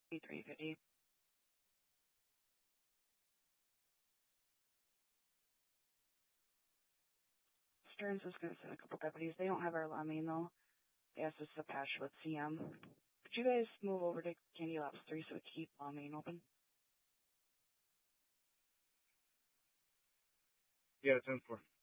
350. Stearns is going to send a couple deputies. They don't have our lamine, though. They asked us to patch with CM. Could you guys move over to Candy Labs 3 so we keep lamine open? Yeah, 10-4.